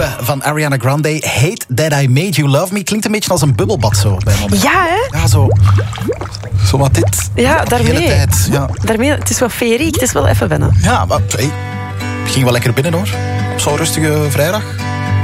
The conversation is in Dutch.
nieuwe van Ariana Grande, Hate That I Made You Love Me. Klinkt een beetje als een bubbelbad zo bij mannen. Ja, hè? Ja, zo wat dit. Ja, De daarmee. hele tijd. Ja. Daarmee. Het is wel feeriek, het is wel even wennen. Ja, maar het ging wel lekker binnen hoor. Op zo'n rustige vrijdag.